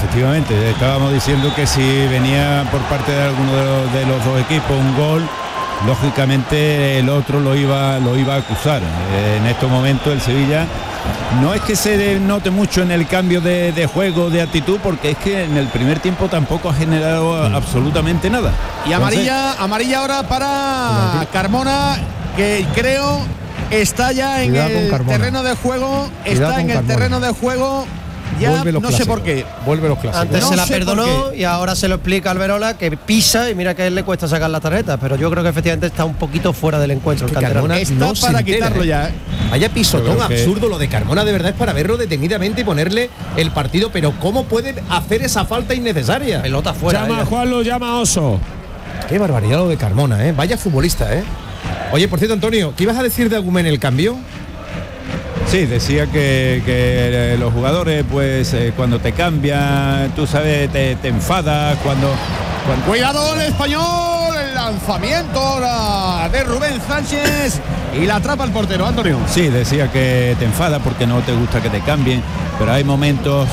efectivamente, estábamos diciendo que si venía por parte de alguno de los dos equipos un gol, lógicamente el otro lo iba a acusar. En estos momentos el Sevilla no es que se note mucho en el cambio de juego, de actitud, porque es que en el primer tiempo tampoco ha generado absolutamente nada. Y amarilla ahora para Carmona, que creo está ya en el terreno de juego. Está en el terreno de juego. Ya no sé por qué. Vuelve los clásicos. Antes se la perdonó y ahora se lo explica Alberola, que pisa y mira que a él le cuesta sacar las tarjetas, pero yo creo que efectivamente está un poquito fuera del encuentro. El Carmona está no para quitarlo ya. Vaya pisotón absurdo lo de Carmona, de verdad es para verlo detenidamente y ponerle el partido, pero ¿cómo puede hacer esa falta innecesaria? Pelota fuera. Llama a Juanlu, llama a Oso. Qué barbaridad lo de Carmona, vaya futbolista, Oye, por cierto, Antonio, ¿qué ibas a decir de Agumé en el cambio? Sí, decía que los jugadores, pues cuando te cambian, tú sabes, te enfadas, cuando... Cuidado el Español, el lanzamiento ahora de Rubén Sánchez y la atrapa el portero, Antonio. Sí, decía que te enfada porque no te gusta que te cambien, pero hay momentos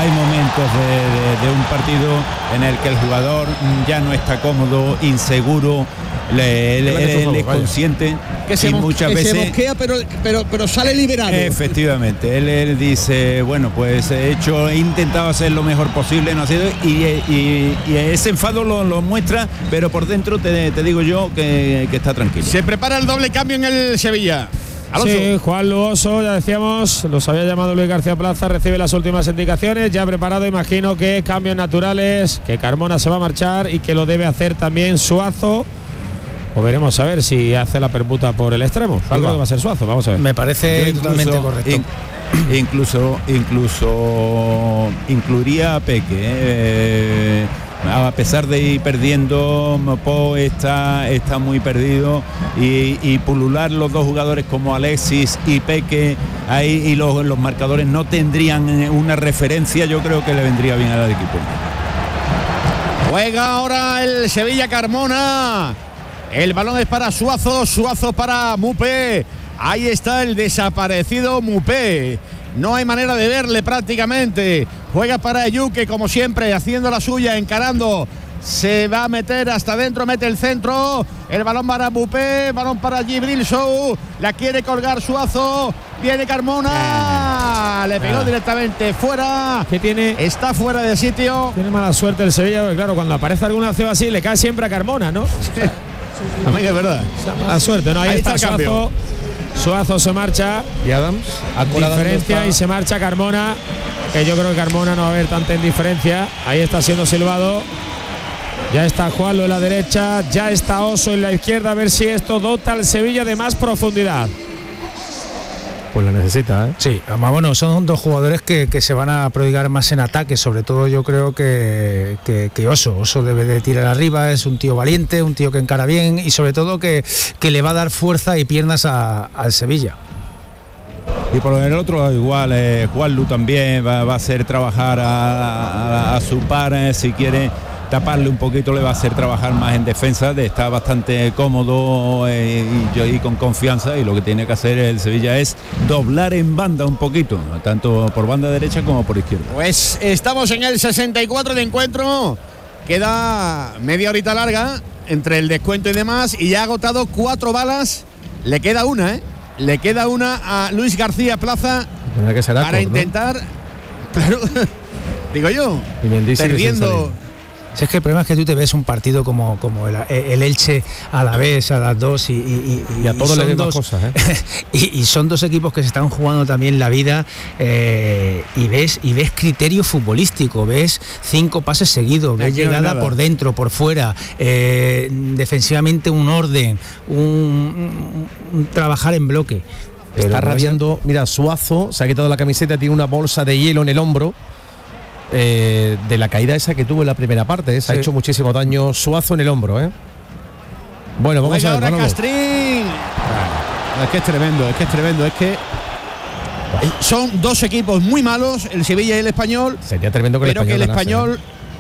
de un partido en el que el jugador ya no está cómodo, inseguro, él es consciente que se muchas veces se mosquea, pero sale liberado. Efectivamente, él dice, bueno, pues he intentado hacer lo mejor posible, no ha sido, y ese enfado lo muestra, pero por dentro te digo yo que está tranquilo. Se prepara el doble cambio en el Sevilla. Alonso. Sí, Juanlu Oso, ya decíamos, los había llamado Luis García Plaza, recibe las últimas indicaciones, ya preparado, imagino que cambios naturales, que Carmona se va a marchar y que lo debe hacer también Suazo. O veremos a ver si hace la permuta por el extremo. Algo que va a ser Suazo, vamos a ver. Me parece totalmente correcto. Incluso incluiría a Peque. A pesar de ir perdiendo, Po está muy perdido y pulular los dos jugadores como Alexis y Peque ahí, y los marcadores no tendrían una referencia, yo creo que le vendría bien al equipo. Juega ahora el Sevilla Carmona. El balón es para Suazo para Mupé. Ahí está el desaparecido Mupé. No hay manera de verle prácticamente. Juega para Yuque, como siempre, haciendo la suya, encarando. Se va a meter hasta adentro, mete el centro. El balón para Mupé, balón para Gibril Sou. La quiere colgar Suazo. Viene Carmona. Le pegó directamente fuera. ¿Qué tiene? Está fuera de sitio. Tiene mala suerte el Sevilla, porque claro, cuando aparece alguna acción así, le cae siempre a Carmona, ¿no? A mí es verdad. Mala suerte, ¿no? Ahí está Suazo. Suazo se marcha. Y Adams. Diferencia y se marcha Carmona. Que yo creo que Carmona no va a haber tanta indiferencia. Ahí está siendo silbado. Ya está Juanlu en la derecha. Ya está Oso en la izquierda. A ver si esto dota al Sevilla de más profundidad. Pues la necesita, Sí, además, bueno, son dos jugadores que se van a prodigar más en ataque, sobre todo yo creo que Oso debe de tirar arriba, es un tío valiente, un tío que encara bien y sobre todo que le va a dar fuerza y piernas al Sevilla. Y por el otro lado igual, Juanlu también va a hacer trabajar a su par, si quiere taparle un poquito, le va a hacer trabajar más en defensa, está bastante cómodo y con confianza, y lo que tiene que hacer el Sevilla es doblar en banda un poquito, tanto por banda derecha como por izquierda. Pues estamos en el 64 de encuentro, queda media horita larga entre el descuento y demás, y ya ha agotado 4 balas, le queda una, le queda una a Luis García Plaza para intentar, claro, digo yo, perdiendo. Si es que el problema es que tú te ves un partido como el Elche a la vez, a las 2 y a todos le ven más cosas, y son dos equipos que se están jugando también la vida, y ves criterio futbolístico, ves 5 pases seguidos, ves llegada por dentro, por fuera, defensivamente un orden, un trabajar en bloque. Pero está rabiando, mira, Suazo se ha quitado la camiseta, tiene una bolsa de hielo en el hombro. De la caída esa que tuvo en la primera parte, se ha hecho muchísimo daño Suazo en el hombro, Bueno, vamos a ver. Ahora Castrín. Es que es tremendo, es que son dos equipos muy malos, el Sevilla y el Español. Sería tremendo que el Español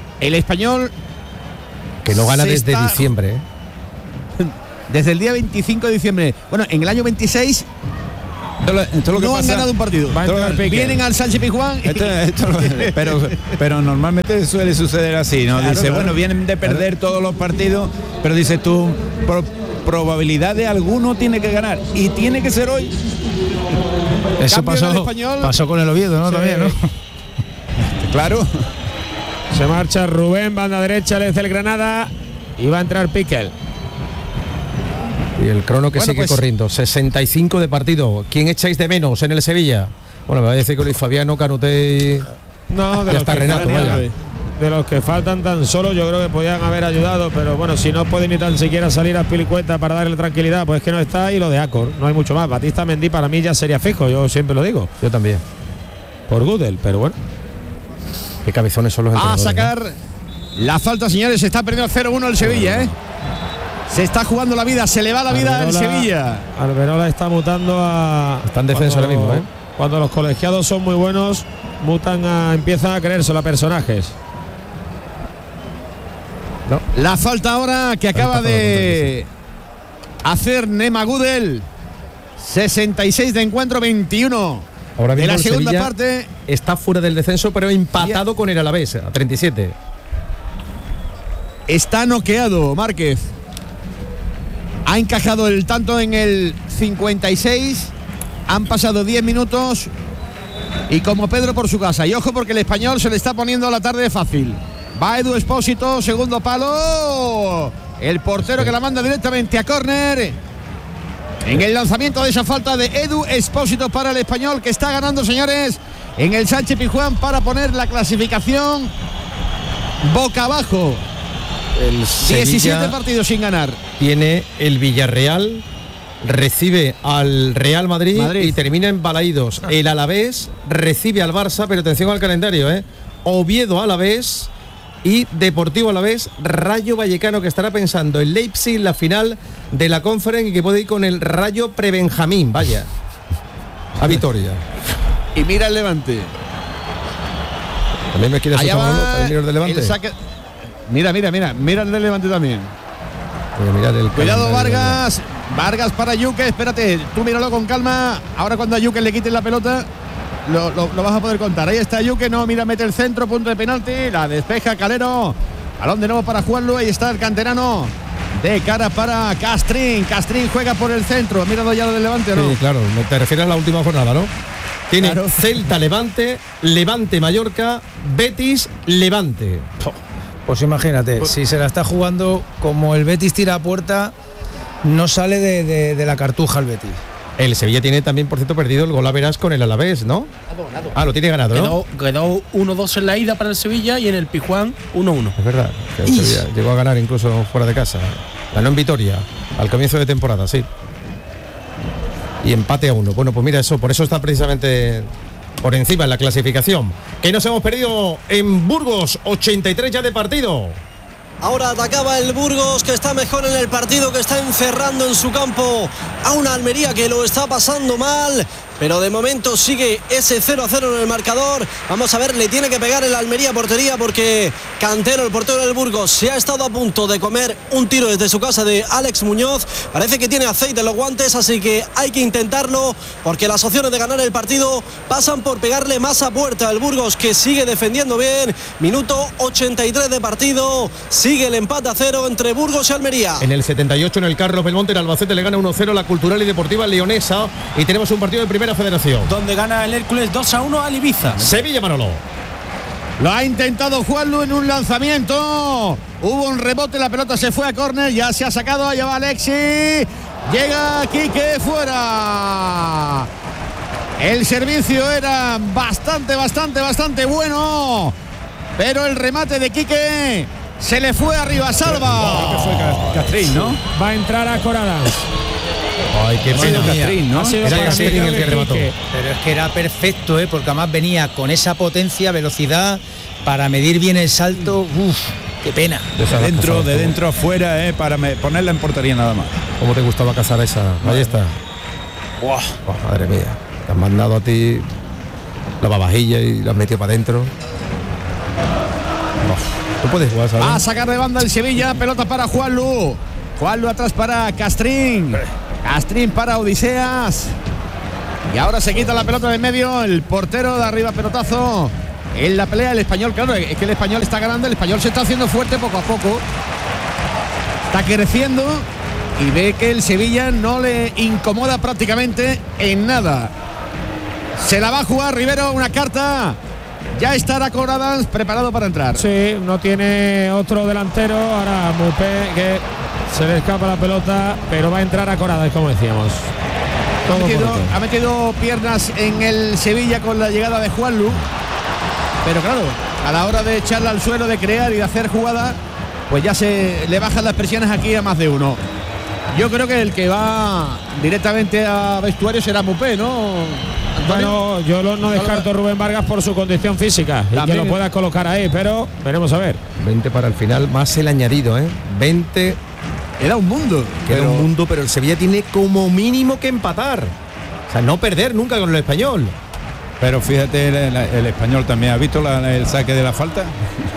que no gana desde diciembre. Desde el día 25 de diciembre. Bueno, en el año 26 Esto es lo que no han pasa. ganado un partido. Vienen al Sánchez Pizjuán. Pero normalmente suele suceder así, ¿no? Claro, dice, claro. bueno, vienen de perder todos los partidos, pero dices tú, probabilidad de alguno tiene que ganar. Y tiene que ser hoy. Eso Cambio en el Español. pasó con el Oviedo, ¿no? Sí. También, ¿no? Claro. Se marcha Rubén, banda derecha, le hace el Granada y va a entrar Piquel. Y el crono que Bueno, sigue pues- corriendo. 65 de partido. ¿Quién echáis de menos en el Sevilla? Bueno, me va a decir que Luis Fabiano, Canuté. No, de Ya los está que Renato, faltan, vaya. de los que faltan tan solo, yo creo que podían haber ayudado, pero bueno, si no puede ni tan siquiera salir a Pilicueta para darle tranquilidad, pues que no está. Y lo de Acor, no hay mucho más. Batista Mendy para mí ya sería fijo, yo siempre lo digo, Yo también. por Gudel, pero bueno. Qué cabezones son los A entrenadores. sacar la falta, señores. Se está perdiendo 0-1 el Sevilla, ¿eh? Se está jugando la vida, se le va la vida al Sevilla. Alberola está mutando a. Está en defensa cuando- ahora mismo, ¿eh? Cuando los colegiados son muy buenos, empiezan a creérselo a personajes. La falta ahora que acaba de hacer Nema Gudel. 66 de encuentro, 21 Ahora de mismo la el segunda Sevilla parte. está fuera del descenso, pero empatado con el Alavés a 37. Está noqueado Márquez. Ha encajado el tanto en el 56. Han pasado 10 minutos. Y como Pedro por su casa. Y ojo porque el Español se le está poniendo la tarde fácil. Va Edu Expósito, segundo palo. El portero que la manda directamente a córner. En el lanzamiento de esa falta de Edu Expósito para el Español, que está ganando, señores, en el Sánchez Pizjuán para poner la clasificación boca abajo. El 17 Sevilla partidos sin ganar. tiene el Villarreal, recibe al Real Madrid, y termina en Balaídos. El Alavés recibe al Barça, pero atención al calendario, Oviedo Alavés y Deportivo Alavés, Rayo Vallecano, que estará pensando en Leipzig, la final de la Conference, y que puede ir con el Rayo Prebenjamín, vaya, a Vitoria. Y mira el Levante. También me quieres Allá otro va el señor de Levante. el saque. Mira el de Levante también. Voy a mirar el Cuidado calendario. Vargas. Vargas para Yuque. Espérate, tú míralo con calma. Ahora cuando a Yuque le quiten la pelota, lo vas a poder contar. Ahí está Yuque, no, mira, mete el centro, punto de penalti. La despeja Calero. Balón de nuevo para Juanlu. Ahí está el canterano. De cara para Castrín. Castrín juega por el centro. ¿Ha mirado ya lo del Levante o no? Sí, claro, te refieres a la última jornada, ¿no? Tiene Claro. Celta Levante, Levante Mallorca, Betis Levante. Pues imagínate, si se la está jugando como el Betis tira a puerta, no sale de la cartuja el Betis. El Sevilla tiene también, por cierto, perdido el gol a Verás con el Alavés, ¿no? Ah, lo tiene ganado, ¿no? Quedó 1-2 en la ida para el Sevilla y en el Pizjuán 1-1. Es verdad, que el Sevilla llegó a ganar incluso fuera de casa. Ganó en Vitoria al comienzo de temporada, sí. Y empate a 1. Bueno, pues mira, por eso está precisamente por encima en la clasificación. Que nos hemos perdido en Burgos, 83 ya de partido. Ahora atacaba el Burgos, que está mejor en el partido, que está encerrando en su campo a una Almería que lo está pasando mal. Pero de momento sigue ese 0-0 en el marcador. Vamos a ver, le tiene que pegar el Almería portería, porque Cantero, el portero del Burgos, se ha estado a punto de comer un tiro desde su casa de Alex Muñoz. Parece que tiene aceite en los guantes, así que hay que intentarlo, porque las opciones de ganar el partido pasan por pegarle más a puerta. El Burgos, que sigue defendiendo bien. Minuto 83 de partido. Sigue el empate a 0 entre Burgos y Almería. En el 78 en el Carlos Belmonte, el Albacete le gana 1-0 la Cultural y Deportiva Leonesa, y tenemos un partido de Primera Federación. Donde gana el Hércules 2-1 al Ibiza. Sevilla, Manolo. Lo ha intentado Juanlu en un lanzamiento. Hubo un rebote, la pelota se fue a córner, ya se ha sacado, allá va Alexi. Llega Quique fuera. El servicio era bastante bueno. Pero el remate de Quique se le fue arriba, salva. Que fue Castrín, ¿no? Va a entrar a Coradans. Ay, qué pena. Castrín, ¿no? Ha sido Era para Castrín Miguel el que remató. Quique. Pero es que era perfecto, porque además venía con esa potencia, velocidad, para medir bien el salto. Uf, qué pena. De dentro a afuera, para ponerla en portería nada más. ¿Cómo te gustaba cazar esa ballesta? Buah. Oh, madre mía. Te han mandado a ti la babajilla y la has metido para adentro. Tú puedes jugar, ¿sabes? A sacar de banda el Sevilla, pelota para Juanlu. Juanlu atrás para Castrín. Castrín para Odiseas. Y ahora se quita la pelota de en medio, el portero de arriba, pelotazo. En la pelea el Español, claro, es que el Español está ganando, el Español se está haciendo fuerte poco a poco. Está creciendo y ve que el Sevilla no le incomoda prácticamente en nada. Se la va a jugar Rivero, una carta. Ya estará Coradans preparado para entrar. Sí, no tiene otro delantero. Ahora Mupé, que se le escapa la pelota, pero va a entrar a Coradans, como decíamos. Ha metido piernas en el Sevilla con la llegada de Juanlu. Pero claro, a la hora de echarla al suelo, de crear y de hacer jugada, pues ya se le bajan las presiones aquí a más de uno. Yo creo que el que va directamente a vestuario será Mupé, ¿no? Bueno, yo no descarto a Rubén Vargas por su condición física y que lo pueda colocar ahí, pero veremos a ver. 20 para el final, más el añadido, 20. Era un mundo. Queda un mundo, pero el Sevilla tiene como mínimo que empatar. O sea, no perder nunca con el Español. Pero fíjate, el Español también ha visto el saque de la falta.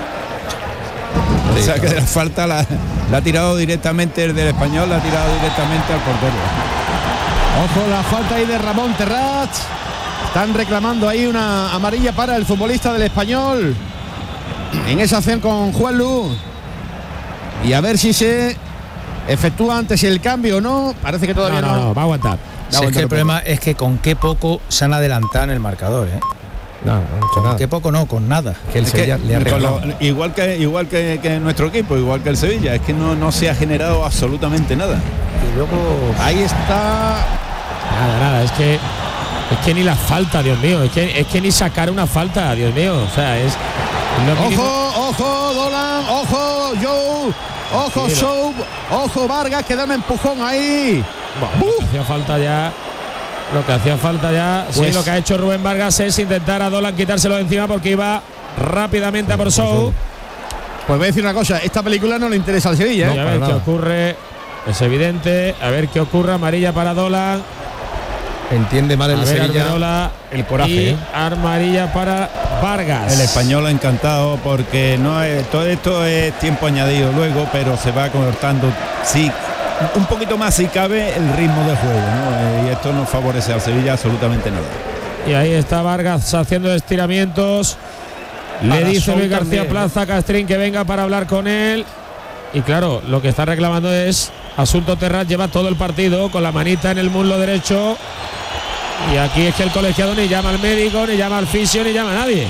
El saque de la falta la ha tirado directamente el del Español, la ha tirado directamente al portero. Ojo la falta ahí de Ramón Terrat. Están reclamando ahí una amarilla para el futbolista del Español en esa acción con Juanlu. Y a ver si se efectúa antes el cambio o no. Parece que todavía no. Va a aguantar. Si es que el problema es que con qué poco se han adelantado en el marcador, No hecho nada. Qué poco no, con nada. Que el Sevilla le ha regalado. Igual que nuestro equipo, igual que el Sevilla, es que no se ha generado absolutamente nada. Y luego ahí está. Nada, es que ni la falta, Dios mío, es que ni sacar una falta, Dios mío, o sea, es ojo Dolan, ojo Joe, ojo Show, ojo Vargas, que da un empujón ahí. Lo que hacía falta ya, pues, sí, lo que ha hecho Rubén Vargas es intentar a Dolan quitárselo de encima porque iba rápidamente a por Show. Pues voy a decir una cosa, esta película no le interesa al Sevilla, a ver qué ocurre, es evidente, a ver qué ocurre, amarilla para Dolan. Entiende mal el Sevilla. Arberola, el coraje. Y amarilla para Vargas. El Español ha encantado porque todo esto es tiempo añadido luego, pero se va cortando, sí, un poquito más si cabe el ritmo de juego, ¿no? Y esto no favorece al Sevilla absolutamente nada. Y ahí está Vargas haciendo estiramientos. Le dice Luis García Plaza a Castrín que venga para hablar con él. Y claro, lo que está reclamando es Asunto Terrat, lleva todo el partido con la manita en el muslo derecho. Y aquí es que el colegiado ni llama al médico, ni llama al fisio, ni llama a nadie.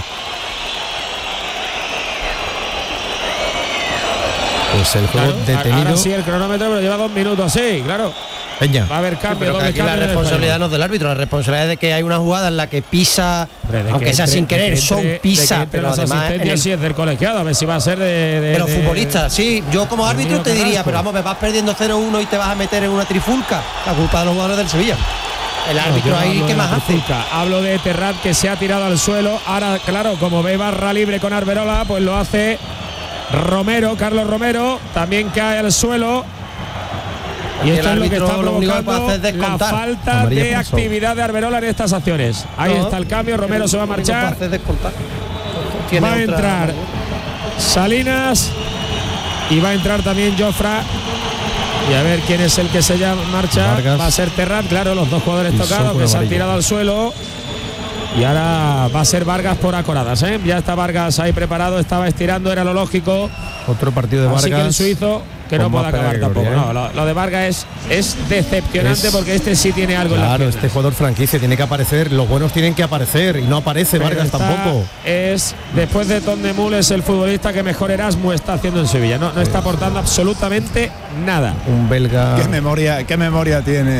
Pues el juego detenido. Ahora sí el cronómetro, pero lleva 2 minutos, sí, claro. Peña. Va a haber cambio. Pero aquí la responsabilidad no es del árbitro, la responsabilidad es de que hay una jugada en la que pisa, aunque sea sin querer, son pisa, pero además sí es del colegiado, a ver si va a ser pero futbolista, sí, yo como árbitro te diría, pero vamos, me vas perdiendo 0-1 y te vas a meter en una trifulca, la culpa de los jugadores del Sevilla. El árbitro ahí, ¿qué más hace? Hablo de Terrat, que se ha tirado al suelo. Ahora, claro, como ve barra libre con Arberola, pues lo hace Carlos Romero, también cae al suelo. Y esto es lo que está provocando la falta de actividad de Arberola en estas acciones. Ahí está el cambio, Romero se va a marchar. Va a entrar Salinas y va a entrar también Jofra. Y a ver quién es el que se marcha. Vargas. Va a ser Terrat, claro, los dos jugadores tocados que se han tirado al suelo. Y ahora va a ser Vargas por Acoradas, ¿eh? Ya está Vargas ahí preparado, estaba estirando, era lo lógico. Otro partido de Vargas. Así que el suizo que no puede acabar tampoco. No, lo de Vargas es decepcionante porque este sí tiene algo en las piernas. Este jugador franquicia tiene que aparecer, los buenos tienen que aparecer y no aparece Vargas tampoco. Es después de Tondemul es el futbolista que mejor Erasmus está haciendo en Sevilla. No está aportando absolutamente nada. Un belga. ¿Qué memoria tiene?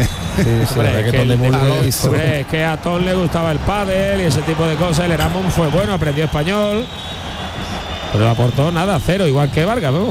Es que a Tom le gustaba el pádel y ese tipo de cosas. El Erasmus fue bueno, aprendió español, pero no aportó nada, cero, igual que Vargas, ¿no?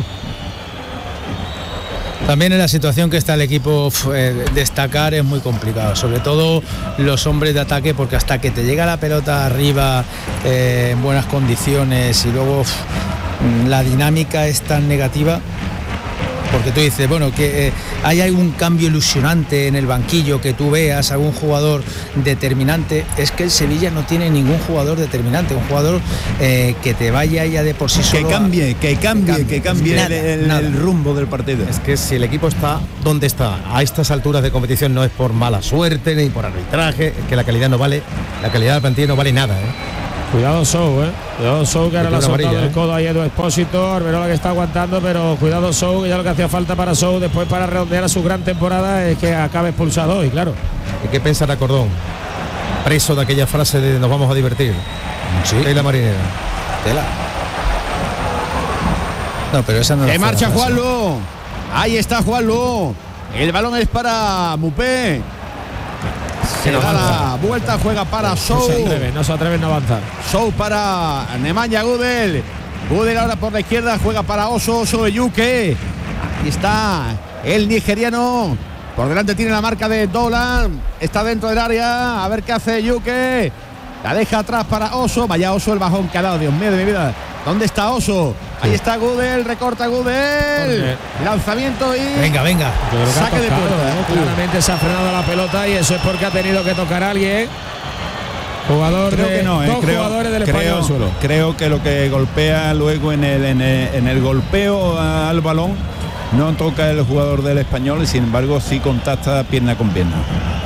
También en la situación que está el equipo, destacar es muy complicado, sobre todo los hombres de ataque, porque hasta que te llega la pelota arriba en buenas condiciones y luego la dinámica es tan negativa, Porque tú dices, bueno, que hay algún cambio ilusionante en el banquillo, que tú veas algún jugador determinante. Es que el Sevilla no tiene ningún jugador determinante, un jugador que te vaya ya de por sí solo. Que cambie el rumbo del partido. Es que si el equipo está donde está a estas alturas de competición, no es por mala suerte ni por arbitraje, es que la calidad no vale, la calidad del plantilla no vale nada, Cuidado Sou, Cuidado Sou, que ahora le ha soltado el codo a Edu Expósito. Arberola que está aguantando, pero cuidado Sou, que ya lo que hacía falta para Sou después para redondear a su gran temporada es que acabe expulsado hoy, claro. ¿Y qué pensará Cordón? Preso de aquella frase de nos vamos a divertir. Sí. Tela marinera. Tela. No, pero esa no. ¡Que marcha Juanlu! Ahí está Juanlu. El balón es para Mupé. Se da la vuelta, juega para Sou. No se atreven a avanzar. Sou para Nemanja Gudel. Gudel ahora por la izquierda, juega para Oso de Yuke. Ahí está el nigeriano. Por delante tiene la marca de Dolan. Está dentro del área. A ver qué hace Yuke. La deja atrás para Oso. Vaya Oso el bajón que ha dado, Dios mío de mi vida. ¿Dónde está Oso? Ahí está Gudel, recorta Gudel. Lanzamiento y. Venga. Saque de puerta. Claramente se ha frenado la pelota y eso es porque ha tenido que tocar a alguien. Jugador creo de que no, dos jugadores del Español al suelo. Creo que lo que golpea luego en el golpeo al balón no toca el jugador del Español y sin embargo sí contacta pierna con pierna.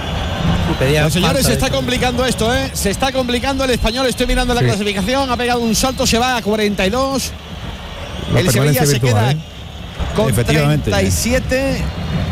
Los señores, se está complicando esto, Se está complicando el Español. Estoy mirando la clasificación. Ha pegado un salto, se va a 42. El Sevilla se queda con 37.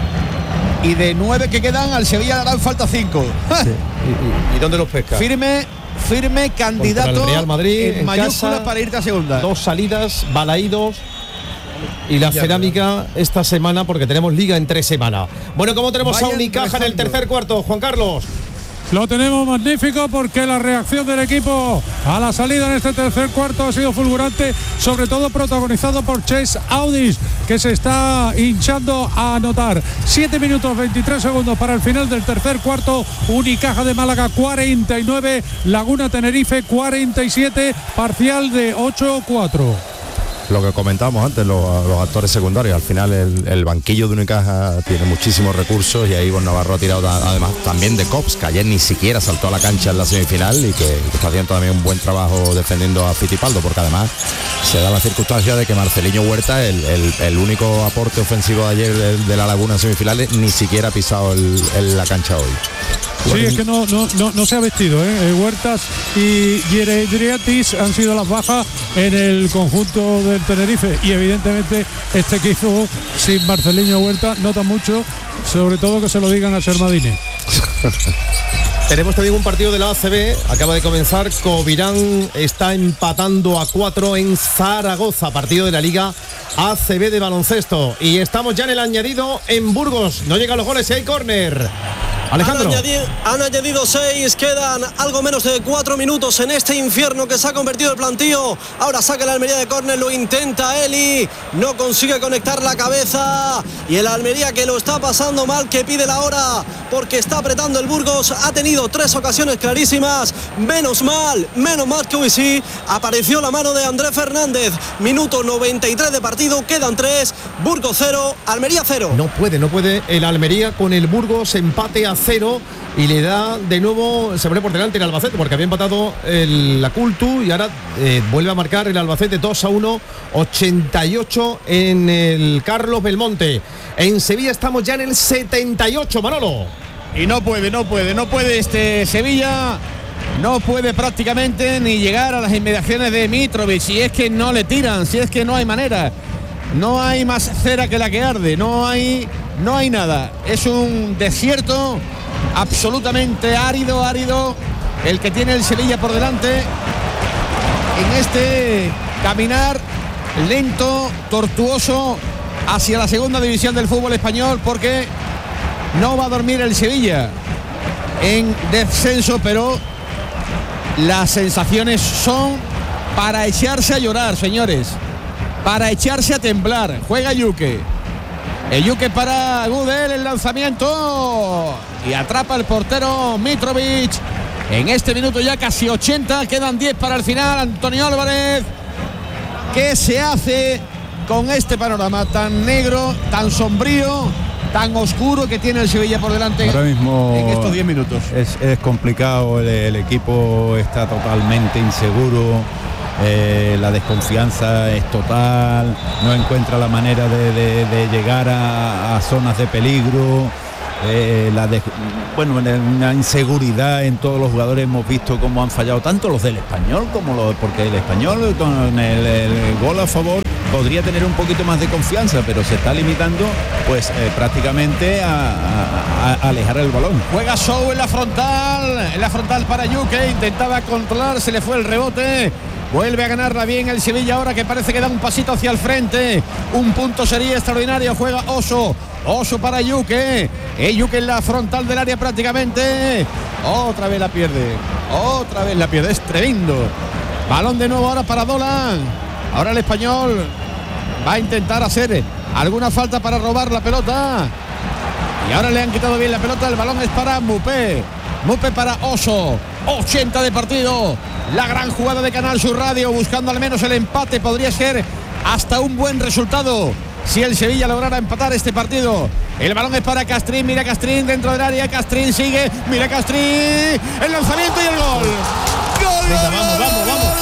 Y de 9 que quedan, al Sevilla le harán falta 5. Sí. ¿Y dónde los pesca? Firme candidato contra el Real Madrid en mayúsculas casa, para irte a segunda. 2 salidas, Balaídos y la Cerámica esta semana, porque tenemos liga en 3 semanas. Bueno, ¿cómo tenemos a Unicaja en el tercer cuarto, Juan Carlos? Lo tenemos magnífico porque la reacción del equipo a la salida en este tercer cuarto ha sido fulgurante, sobre todo protagonizado por Chase Audis, que se está hinchando a anotar. 7 minutos 23 segundos para el final del tercer cuarto. Unicaja de Málaga 49, Laguna Tenerife 47, parcial de 8-4. Lo que comentábamos antes, los actores secundarios, al final el banquillo de Unicaja tiene muchísimos recursos y ahí Ivonne Navarro ha tirado además también de Cops, que ayer ni siquiera saltó a la cancha en la semifinal y que está haciendo también un buen trabajo defendiendo a Fittipaldo, porque además se da la circunstancia de que Marceliño Huerta, el único aporte ofensivo de ayer de la Laguna en semifinales, ni siquiera ha pisado la cancha hoy. Sí, es que no se ha vestido, Huertas y Yeredriatis han sido las bajas en el conjunto del Tenerife y evidentemente este equipo sin Marceliño Huerta nota mucho, sobre todo que se lo digan a Sermadini. Tenemos también un partido de la ACB, acaba de comenzar. Covirán está empatando a 4 en Zaragoza, partido de la Liga ACB de baloncesto. Y estamos ya en el añadido en Burgos. No llegan los goles y hay córner. Alejandro. Han añadido 6, quedan algo menos de 4 minutos en este infierno que se ha convertido el plantío. Ahora saca la Almería de córner, lo intenta Eli, no consigue conectar la cabeza. Y el Almería, que lo está pasando mal, que pide la hora porque está apretando el Burgos. Ha tenido 3 ocasiones clarísimas. Menos mal que hoy sí apareció la mano de Andrés Fernández. Minuto 93 de partido, quedan 3. Burgos 0, Almería 0. No puede el Almería con el Burgos, empate a 0 y le da de nuevo, se pone por delante el Albacete porque había empatado la Cultu y ahora vuelve a marcar el Albacete 2-1, 88 en el Carlos Belmonte. En Sevilla estamos ya en el 78, Manolo. Y no puede este Sevilla, no puede prácticamente ni llegar a las inmediaciones de Mitrovic. Si es que no le tiran, si es que no hay manera, no hay más cera que la que arde, no hay nada. Es un desierto absolutamente árido el que tiene el Sevilla por delante en este caminar lento, tortuoso hacia la segunda división del fútbol español, porque no va a dormir el Sevilla en descenso, pero las sensaciones son para echarse a llorar, señores, para echarse a temblar. Juega Yuke. El Yuke para Gudel, el lanzamiento y atrapa el portero Mitrovic. En este minuto ya casi 80, quedan 10 para el final. Antonio Álvarez, que se hace con este panorama tan negro, tan sombrío, tan oscuro que tiene el Sevilla por delante ahora mismo en estos 10 minutos. Es complicado, el equipo está totalmente inseguro, la desconfianza es total, no encuentra la manera de llegar a zonas de peligro. Una inseguridad en todos los jugadores. Hemos visto cómo han fallado tanto los del Español porque el Español con el gol a favor podría tener un poquito más de confianza, pero se está limitando pues prácticamente a alejar el balón. Juega Sou en la frontal para Yuke, intentaba controlar, se le fue el rebote. Vuelve a ganarla bien el Sevilla ahora, que parece que da un pasito hacia el frente. Un punto sería extraordinario. Juega Oso para Yuke. Yuke en la frontal del área prácticamente. Otra vez la pierde. Es tremendo. Balón de nuevo ahora para Dolan. Ahora el Español va a intentar hacer alguna falta para robar la pelota. Y ahora le han quitado bien la pelota. El balón es para Mupé para Oso. 80 de partido. La gran jugada de Canal Sur Radio, buscando al menos el empate. Podría ser hasta un buen resultado si el Sevilla lograra empatar este partido. El balón es para Castrín. Mira Castrín dentro del área. Castrín sigue. Mira Castrín. El lanzamiento y el gol. ¡Gol! Venga, vamos.